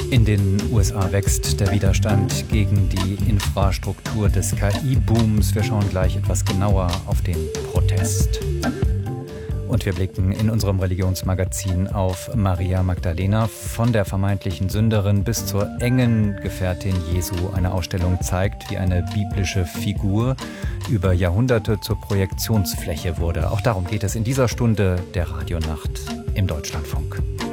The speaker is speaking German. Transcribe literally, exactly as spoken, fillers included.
In den U S A wächst der Widerstand gegen die Infrastruktur des K I-Booms. Wir schauen gleich etwas genauer auf den Protest. Und wir blicken in unserem Religionsmagazin auf Maria Magdalena. Von der vermeintlichen Sünderin bis zur engen Gefährtin Jesu. Eine Ausstellung zeigt, wie eine biblische Figur über Jahrhunderte zur Projektionsfläche wurde. Auch darum geht es in dieser Stunde der Radionacht im Deutschlandfunk.